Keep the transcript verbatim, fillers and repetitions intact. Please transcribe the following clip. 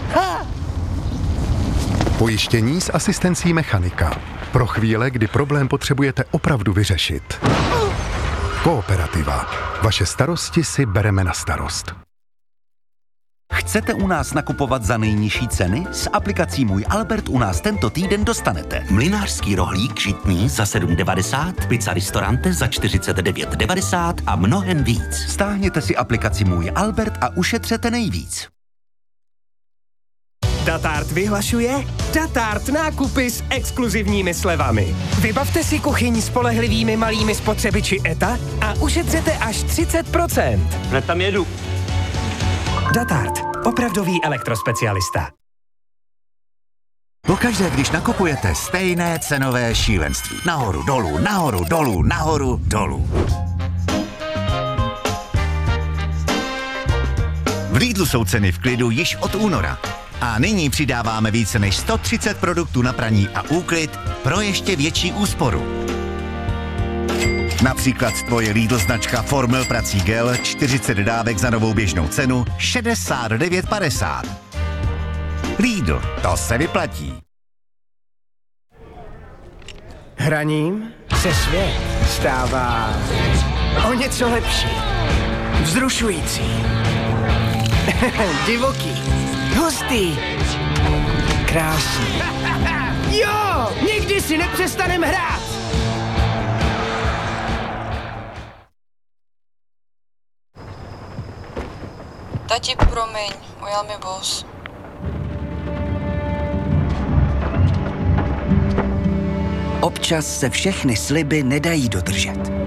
Ha! Pojištění s asistencí mechanika. Pro chvíle, kdy problém potřebujete opravdu vyřešit. Kooperativa. Vaše starosti si bereme na starost. Chcete u nás nakupovat za nejnižší ceny? S aplikací Můj Albert u nás tento týden dostanete mlynářský rohlík žitný za sedm devadesát, pizza Ristorante za čtyřicet devět devadesát a mnohem víc. Stáhněte si aplikaci Můj Albert a ušetřete nejvíc. Datart vyhlašuje Datart nákupy s exkluzivními slevami. Vybavte si kuchyň spolehlivými malými spotřebiči E T A a ušetřete až třicet procent. Hned tam jedu. Datart. Opravdový elektrospecialista. Pokaždé, když nakupujete, stejné cenové šílenství. Nahoru, dolů, nahoru, dolů, nahoru, dolů. V Lidlu jsou ceny v klidu již od února. A nyní přidáváme více než sto třicet produktů na praní a úklid pro ještě větší úsporu. Například tvoje Lidl značka Formel prací gel, čtyřicet dávek za novou běžnou cenu, šedesát devět padesát. Lidl, to se vyplatí. Hraním se svět stává o něco lepší. Vzrušující. Divoký. Hustý. Krásný. Jo! Nikdy si nepřestanem hrát! Tati, promiň, ujel mi bus. Občas se všechny sliby nedají dodržet.